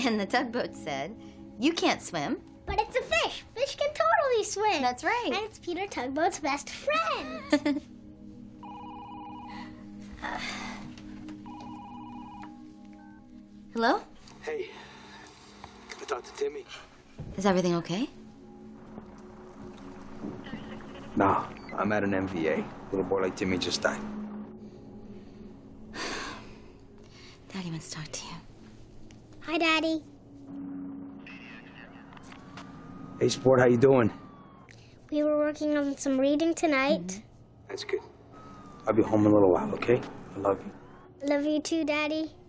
And the tugboat said, "You can't swim." But it's a fish. Fish can totally swim. That's right. And it's Peter Tugboat's best friend. Hello? Hey, I talked to Timmy. Is everything okay? No, I'm at an MVA. Little boy like Timmy just died. Daddy wants to talk to you. Hi, Daddy. Hey, Sport, how you doing? We were working on some reading tonight. That's good. I'll be home in a little while, okay? I love you. Love you too, Daddy.